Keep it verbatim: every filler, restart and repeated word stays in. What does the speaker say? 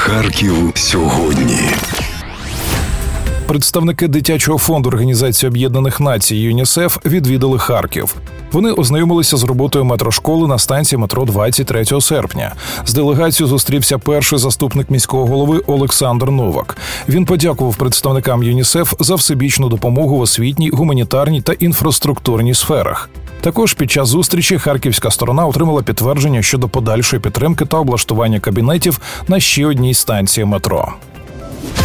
Харків сьогодні. Представники дитячого фонду Організації Об'єднаних Націй ЮНІСЕФ відвідали Харків. Вони ознайомилися з роботою метрошколи на станції метро двадцять третього серпня. З делегацією зустрівся перший заступник міського голови Олександр Новак. Він подякував представникам ЮНІСЕФ за всебічну допомогу в освітній, гуманітарній та інфраструктурній сферах. Також під час зустрічі харківська сторона отримала підтвердження щодо подальшої підтримки та облаштування кабінетів на ще одній станції метро.